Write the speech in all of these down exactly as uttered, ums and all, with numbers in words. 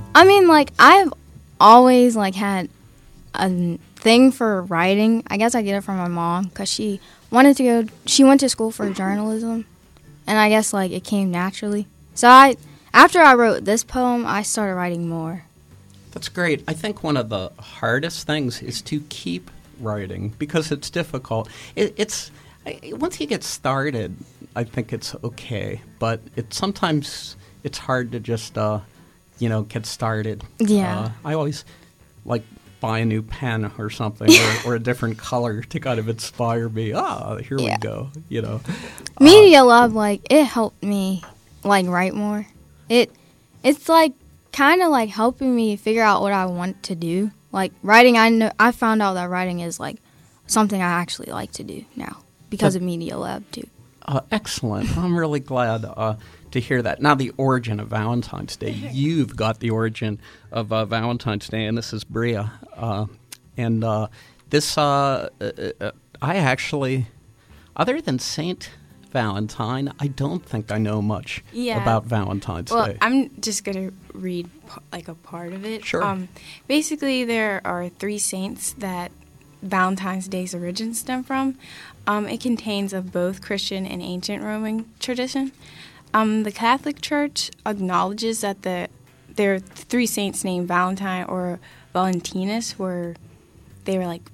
I mean, like, I've always, like, had a thing for writing. I guess I get it from my mom because she wanted to go, she went to school for journalism, and I guess, like, it came naturally. So I, after I wrote this poem, I started writing more. That's great. I think one of the hardest things is to keep writing because it's difficult. It, it's I, once you get started, I think it's okay, but it sometimes it's hard to just uh, you know get started. Yeah. Uh, I always like buy a new pen or something or, or a different color to kind of inspire me. Ah, here Yeah. we go. You know, Media Lab, like, it helped me, like, write more. It, it's like kind of like helping me figure out what I want to do. Like, writing, I know I found out that writing is like something I actually like to do now because of Media Lab too. Uh, excellent. I'm really glad uh, to hear that. Now, the origin of Valentine's Day. You've got the origin of uh, Valentine's Day, and this is Bria. Uh, and uh, this, uh, uh, uh, I actually, other than Saint Valentine, I don't think I know much Yeah. about Valentine's Well, Day. I'm just going to read p- like a part of it. Sure. Um, basically, there are three saints that Valentine's Day's origin stem from. Um, it contains of both Christian and ancient Roman tradition. Um, the Catholic Church acknowledges that the there are three saints named Valentine or Valentinus were they were like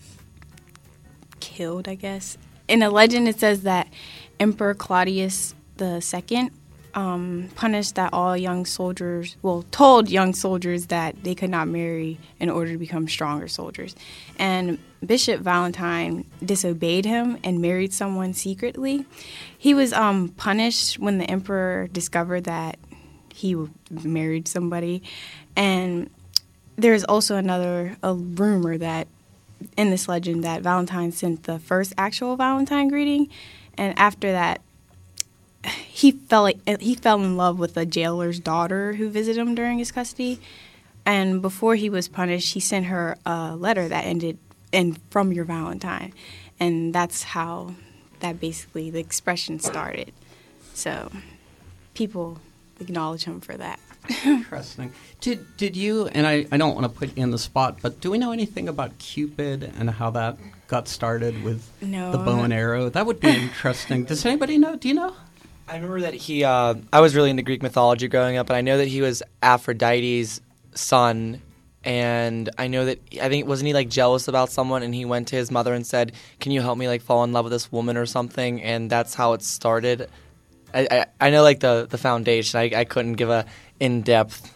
killed, I guess. In a legend, it says that Emperor Claudius the Second um, punished that all young soldiers, well, told young soldiers that they could not marry in order to become stronger soldiers. And Bishop Valentine disobeyed him and married someone secretly. He was um, punished when the emperor discovered that he married somebody. And there's also another a rumor that in this legend that Valentine sent the first actual Valentine greeting, and after that, he fell he fell in love with a jailer's daughter who visited him during his custody. And before he was punished, he sent her a letter that ended in "From your Valentine," and that's how that basically the expression started. So people acknowledge him for that. Interesting. Did did you, and I, I don't want to put you in the spot, but do we know anything about Cupid and how that got started with No. the bow and arrow? That would be interesting. Does anybody know? Do you know? I remember that he, uh, I was really into Greek mythology growing up, and I know that he was Aphrodite's son, and I know that, I think, wasn't he, like, jealous about someone, and he went to his mother and said, can you help me, like, fall in love with this woman or something, and that's how it started. I, I, I know, like, the, the foundation. I, I couldn't give a in-depth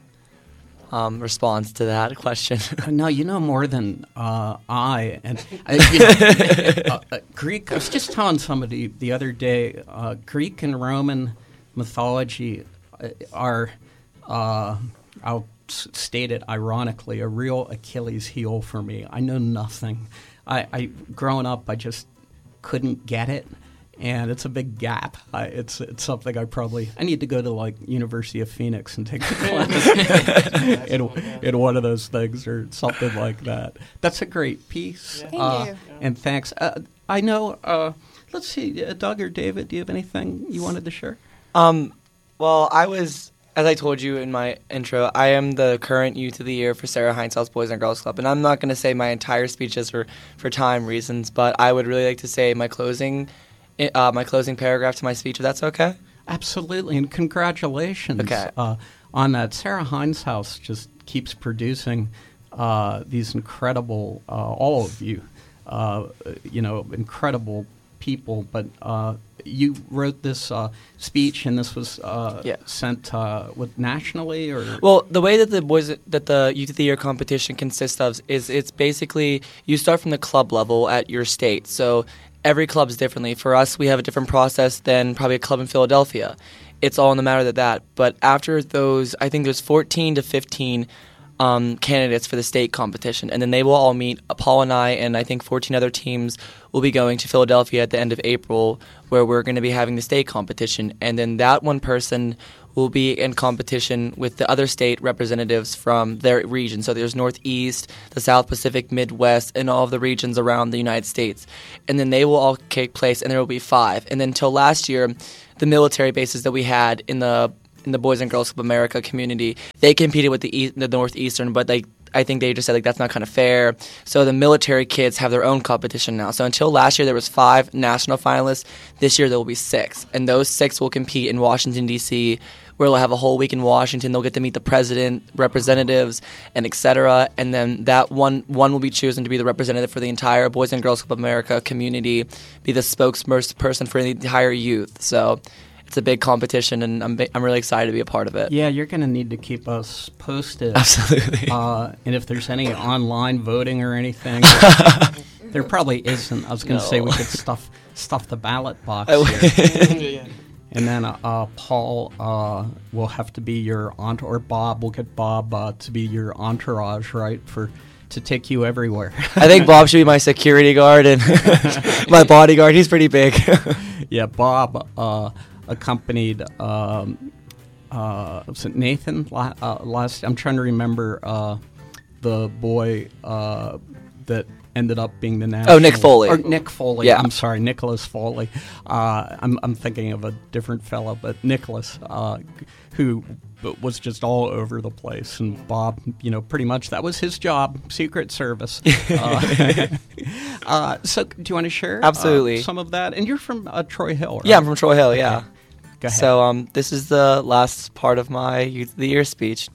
um, response to that question. No, you know more than uh, I. And I, you know, uh, uh, Greek. I was just telling somebody the other day. Uh, Greek and Roman mythology are, uh, I'll s- state it ironically, a real Achilles heel for me. I know nothing. I, I growing up, I just couldn't get it. And it's a big gap. I, it's it's something I probably I need to go to like University of Phoenix and take a class in, in one of those things or something like that. That's a great piece. Thank uh, you. And thanks. Uh, I know. Uh, let's see, uh, Doug or David, do you have anything you wanted to share? Um, well, I was, as I told you in my intro, I am the current Youth of the Year for Sarah Hines House Boys and Girls Club, and I'm not going to say my entire speeches for for time reasons, but I would really like to say my closing. Uh, my closing paragraph to my speech, if that's okay? Absolutely, and congratulations Okay. uh, on that. Sarah Hines House just keeps producing uh, these incredible, uh, all of you, uh, you know, incredible people. But uh, you wrote this uh, speech, and this was uh, Yeah. sent uh, with nationally, or Well, the way that the boys that the Youth of the Year competition consists of is it's basically you start from the club level at your state. So every club is differently. For us, we have a different process than probably a club in Philadelphia. It's all in the matter of that. But after those, I think there's fourteen to fifteen um, candidates for the state competition, and then they will all meet. Paul and I and I think fourteen other teams will be going to Philadelphia at the end of April, where we're going to be having the state competition. And then that one person will be in competition with the other state representatives from their region. So there's Northeast, the South Pacific, Midwest, and all of the regions around the United States. And then they will all take place, and there will be five. And then until last year, the military bases that we had in the in the Boys and Girls Club America community. They competed with the, e- the Northeastern, but they I think they just said like that's not kind of fair. So the military kids have their own competition now. So until last year there was five national finalists. This year there will be six, and those six will compete in Washington D C, where they'll have a whole week in Washington. They'll get to meet the president, representatives, and et cetera. And then that one one will be chosen to be the representative for the entire Boys and Girls Club America community, be the spokesperson for the entire youth. So it's a big competition, and I'm I'm really excited to be a part of it. Yeah, you're going to need to keep us posted. Absolutely. Uh, and if there's any online voting or anything, there probably isn't. I was going to No. say we could stuff stuff the ballot box I here. w- And then uh, uh, Paul uh, will have to be your aunt, or Bob. We'll get Bob uh, to be your entourage, right, for to take you everywhere. I think Bob should be my security guard and my bodyguard. He's pretty big. Yeah, Bob uh, accompanied um, uh, was it Nathan la- uh, last. I'm trying to remember uh, the boy uh, that ended up being the national. Oh, Nick Foley. Or Nick Foley. Yeah. I'm sorry, Nicholas Foley. Uh, I'm I'm thinking of a different fellow, but Nicholas, uh, who was just all over the place, and Bob, you know, pretty much that was his job, Secret Service. uh, uh, so, do you want to share uh, Absolutely. some of that? And you're from uh, Troy Hill, right? Yeah, I'm from Troy Hill, yeah. Okay. Go ahead. So um, this is the last part of my Youth of the Year speech.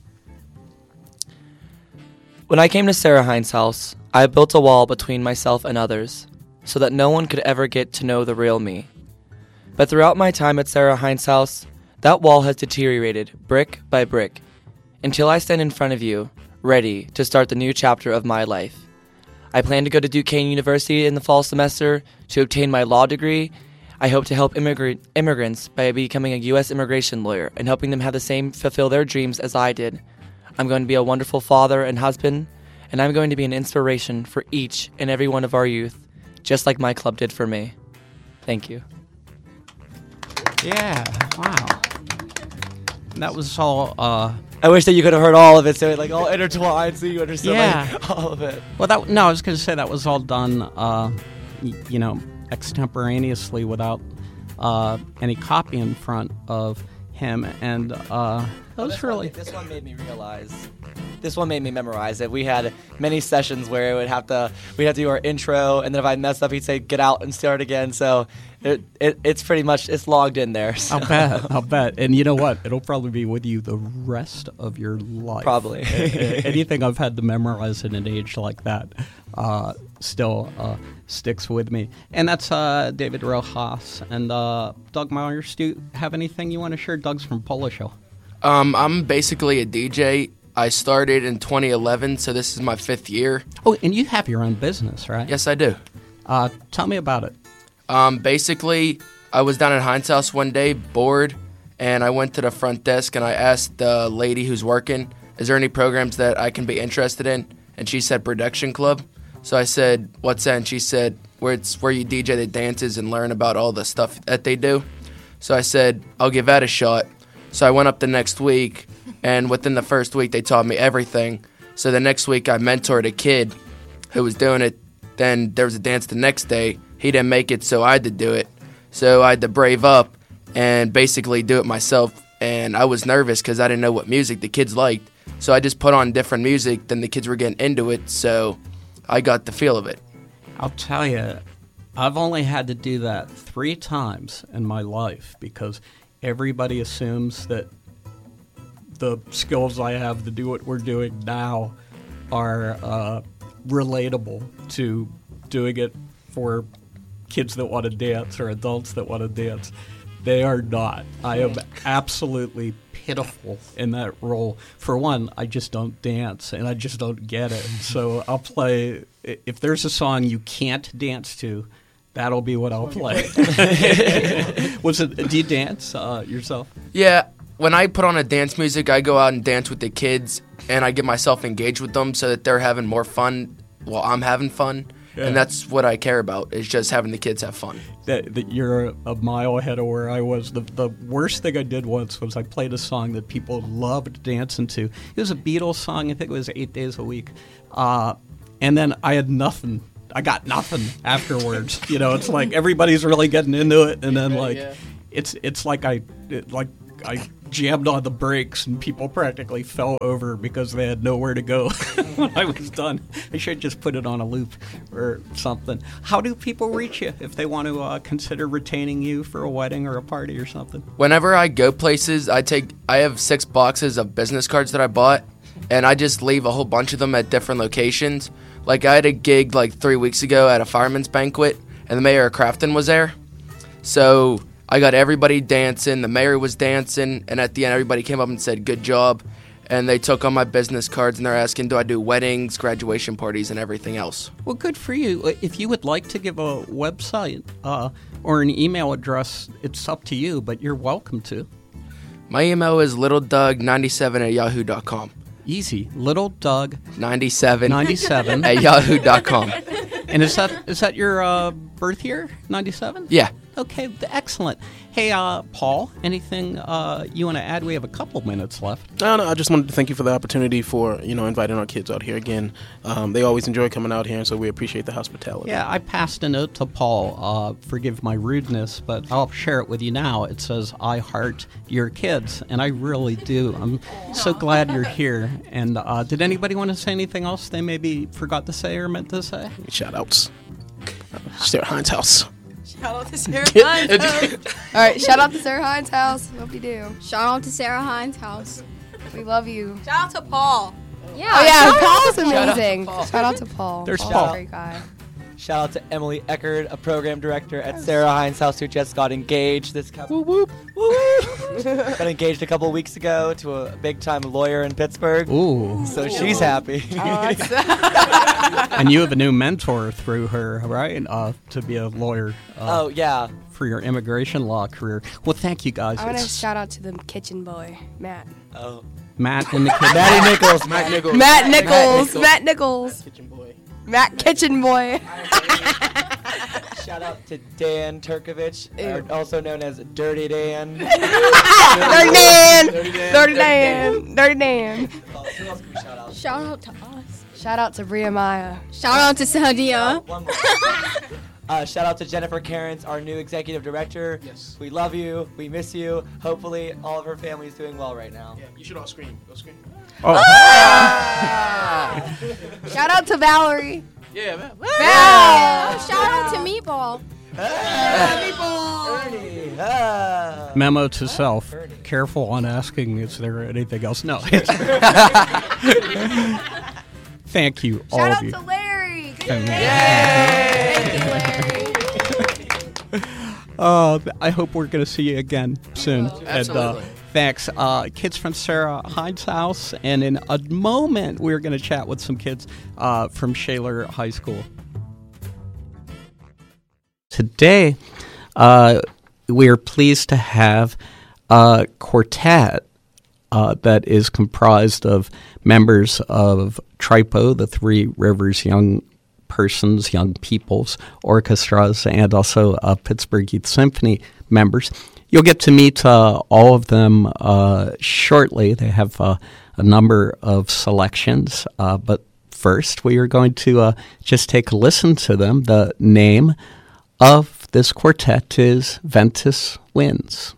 When I came to Sarah Hines' house, I built a wall between myself and others, so that no one could ever get to know the real me. But throughout my time at Sarah Hines' house, that wall has deteriorated brick by brick, until I stand in front of you, ready to start the new chapter of my life. I plan to go to Duquesne University in the fall semester to obtain my law degree. I hope to help immigrant immigrants by becoming a U S immigration lawyer and helping them have the same fulfill their dreams as I did. I'm going to be a wonderful father and husband, and I'm going to be an inspiration for each and every one of our youth, just like my club did for me. Thank you. Yeah, wow. That was all, uh, I wish that you could have heard all of it, so it like all intertwined, so you understood Yeah. like, all of it. well, that, no, I was going to say that was all done, uh, y- you know, extemporaneously without uh, any copy in front of him, and uh, that was this really... One, this one made me realize. This one made me memorize it. We had many sessions where it would have to, we'd have to do our intro, and then if I messed up, he'd say, get out and start again. So it, it it's pretty much, it's logged in there. So. I'll bet, I'll bet. And you know what? It'll probably be with you the rest of your life. Probably. A- a- Anything I've had to memorize at an age like that uh, still uh, sticks with me. And that's uh, David Rojas. And uh, Doug Myers, do you have anything you want to share? Doug's from Polish Hill. Um, I'm basically a D J. I started in twenty eleven, so this is my fifth year. Oh, and you have your own business, right? Yes, I do. Uh, tell me about it. Um, basically, I was down at Heinz House one day, bored, and I went to the front desk and I asked the lady who's working, is there any programs that I can be interested in? And she said Production Club. So I said, what's that? And she said, where it's where you D J the dances and learn about all the stuff that they do. So I said, I'll give that a shot. So I went up the next week, and within the first week, they taught me everything. So the next week, I mentored a kid who was doing it. Then there was a dance the next day. He didn't make it, so I had to do it. So I had to brave up and basically do it myself. And I was nervous because I didn't know what music the kids liked. So I just put on different music, then the kids were getting into it, so I got the feel of it. I'll tell you, I've only had to do that three times in my life because everybody assumes that the skills I have to do what we're doing now are uh, relatable to doing it for kids that want to dance or adults that want to dance. They are not. I am absolutely pitiful in that role. For one, I just don't dance, and I just don't get it. So I'll play, if there's a song you can't dance to, that'll be what I'll play. Was it? Do you dance uh, yourself? Yeah, when I put on a dance music, I go out and dance with the kids, and I get myself engaged with them so that they're having more fun while I'm having fun. Yeah. And that's what I care about, is just having the kids have fun. That, that you're a, a mile ahead of where I was. The, the worst thing I did once was I played a song that people loved dancing to. It was a Beatles song. I think it was Eight Days a Week. Uh, and then I had nothing. I got nothing afterwards. You know, it's like everybody's really getting into it, and then like Yeah. it's it's like I it, like I jammed on the brakes, and people practically fell over because they had nowhere to go when I was done. I should just put it on a loop or something. How do people reach you if they want to uh, consider retaining you for a wedding or a party or something? Whenever I go places, I take I have six boxes of business cards that I bought, and I just leave a whole bunch of them at different locations. Like I had a gig like three weeks ago at a fireman's banquet, and the mayor of Crafton was there. So I got everybody dancing, the mayor was dancing, and at the end everybody came up and said, good job. And they took on my business cards, and they're asking, do I do weddings, graduation parties, and everything else? Well, good for you. If you would like to give a website uh, or an email address, it's up to you, but you're welcome to. My email is littledoug ninety-seven at yahoo dot com. Easy. Little Doug ninety-seven ninety-seven at yahoo dot com. And is that is that your uh, birth year, ninety-seven? Yeah. Okay, excellent. Hey, uh, Paul, anything uh, you want to add? We have a couple minutes left. No, no, I just wanted to thank you for the opportunity for, you know, inviting our kids out here again. Um, they always enjoy coming out here, and so we appreciate the hospitality. Yeah, I passed a note to Paul. Uh, forgive my rudeness, but I'll share it with you now. It says, I heart your kids, and I really do. I'm so glad you're here. And uh, did anybody want to say anything else they maybe forgot to say or meant to say? Shout-outs. Uh, Sarah Hines' house. Shout out to Sarah Hines' house. All right, shout out to Sarah Hines' house. Hope you do. Shout out to Sarah Hines' house. We love you. Shout out to Paul. Yeah. Oh yeah, shout Paul's out to amazing. Paul. Shout out to Paul. There's Paul's Paul. a great guy. Shout out to Emily Eckert, a program director at Sarah Hines' house, who just got engaged this couple. Whoop, whoop. Got engaged a couple weeks ago to a big-time lawyer in Pittsburgh. Ooh. So she's happy. And you have a new mentor through her, right? Uh, to be a lawyer. Uh, Oh, yeah. For your immigration law career. Well, thank you guys. I want to It's shout out to the kitchen boy, Matt. Oh. Matt and the kids. Matty Nichols. Matt Nichols. Matt Nichols. Nichols. Matt Nichols. Kitchen boy. Matt Kitchen Boy. Shout out to Dan Turkovich, Ew. uh, also known as Dirty Dan. Dirty Dan. Dirty Dan. Dirty Dan. Dirty Dan. Who else can we shout out? Shout out to us. Shout out to Bria Maya. Shout out to Sadia. One more. Uh, shout out to Jennifer Cairns, our new executive director. Yes. We love you. We miss you. Hopefully, all of her family is doing well right now. Yeah, you should all scream. Go scream. Oh. Shout out to Valerie. Yeah, man. Oh, shout out to Meatball. Ernie. Ah. Memo to self. Careful on asking, is there anything else? No. Thank you, all Shout of out you. to Larry. Good Thank Thank you, Larry. Uh, I hope we're going to see you again soon. And, uh, Absolutely. thanks. Uh, kids from Sarah Hines' house. And in a moment, we're going to chat with some kids uh, from Shaler High School. Today, uh, we are pleased to have a quartet uh, that is comprised of members of TRIPO, the Three Rivers Young Persons, Young Peoples Orchestras, and also uh, Pittsburgh Youth Symphony members. You'll get to meet uh, all of them uh, shortly. They have uh, a number of selections, uh, but first we are going to uh, just take a listen to them. The name of this quartet is Ventus Winds.